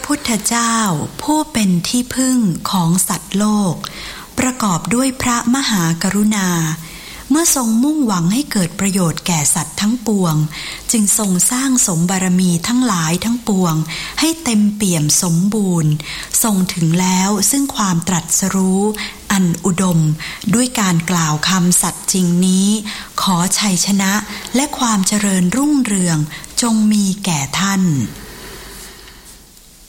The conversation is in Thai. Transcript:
พุทธเจ้าผู้เป็นที่พึ่งของสัตว์โลกประกอบด้วยพระมหากรุณาเมื่อทรงมุ่งหวังให้เกิดประโยชน์แก่สัตว์ทั้งปวงจึงทรงสร้างสมบารมีทั้งหลายทั้งปวงให้เต็มเปี่ยมสมบูรณ์ทรงถึงแล้วซึ่งความตรัสรู้อันอุดมด้วยการกล่าวคำสัตย์จริงนี้ขอชัยชนะและความเจริญรุ่งเรืองจงมีแก่ท่าน